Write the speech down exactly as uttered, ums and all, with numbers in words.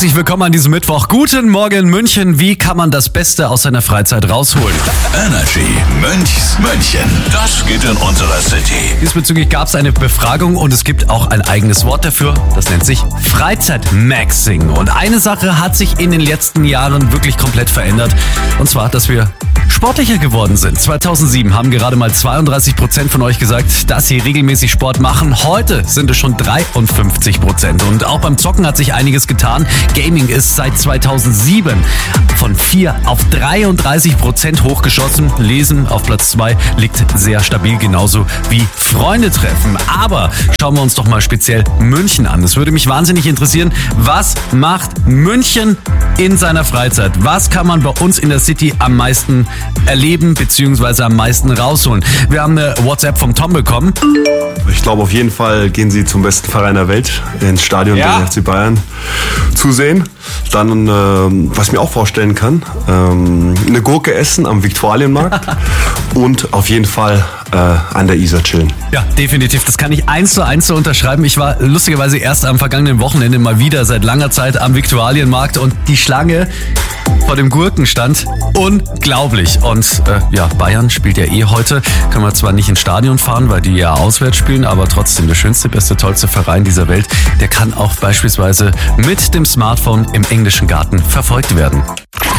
Herzlich willkommen an diesem Mittwoch. Guten Morgen München. Wie kann man das Beste aus seiner Freizeit rausholen? Energy Münchs München. Das geht in unserer City. Diesbezüglich gab es eine Befragung und es gibt auch ein eigenes Wort dafür. Das nennt sich Freizeitmaxing. Und eine Sache hat sich in den letzten Jahren wirklich komplett verändert. Und zwar, dass wir sportlicher geworden sind. zweitausendsieben haben gerade mal zweiunddreißig Prozent von euch gesagt, dass sie regelmäßig Sport machen. Heute sind es schon dreiundfünfzig Prozent. Und auch beim Zocken hat sich einiges getan. Gaming ist seit zweitausendsieben von vier auf dreiunddreißig Prozent hochgeschossen. Lesen auf Platz zwei liegt sehr stabil, genauso wie Freunde treffen. Aber schauen wir uns doch mal speziell München an. Es würde mich wahnsinnig interessieren, was macht München in seiner Freizeit? Was kann man bei uns in der City am meisten erleben bzw. am meisten rausholen? Wir haben eine WhatsApp vom Tom bekommen. Ich glaube, auf jeden Fall gehen sie zum besten Verein der Welt, ins Stadion Ja. der F C Bayern, zusehen. Dann, ähm, was ich mir auch vorstellen kann, ähm, eine Gurke essen am Viktualienmarkt und auf jeden Fall äh, an der Isar chillen. Ja, definitiv. Das kann ich eins zu eins so unterschreiben. Ich war lustigerweise erst am vergangenen Wochenende mal wieder seit langer Zeit am Viktualienmarkt und die Schlange vor dem Gurkenstand, unglaublich. Und äh, ja, Bayern spielt ja eh heute. Können wir zwar nicht ins Stadion fahren, weil die ja auswärts spielen, aber trotzdem der schönste, beste, tollste Verein dieser Welt, der kann auch beispielsweise mit dem Smartphone im englischen Garten verfolgt werden.